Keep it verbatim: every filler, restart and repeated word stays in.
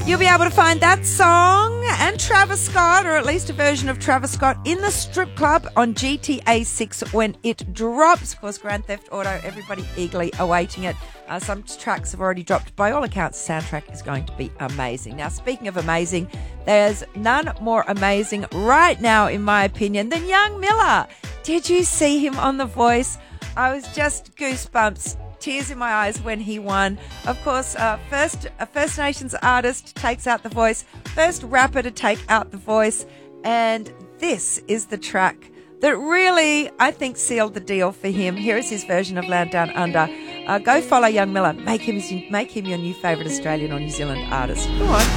You'll be able to find that song and Travis Scott, or at least a version of Travis Scott, in the strip club on G T A six when it drops. Of course, Grand Theft Auto, everybody eagerly awaiting it. Uh, some tracks have already dropped. By all accounts, the soundtrack is going to be amazing. Now, speaking of amazing, there's none more amazing right now, in my opinion, than Young Miller. Did you see him on The Voice? I was just goosebumps. Tears in my eyes when he won. Of course, uh, first a First Nations artist takes out The Voice, first rapper to take out The Voice, and this is the track that really, I think, sealed the deal for him. Here is his version of Land Down Under. Uh, go follow Young Miller. Make him, make him your new favourite Australian or New Zealand artist. Go on.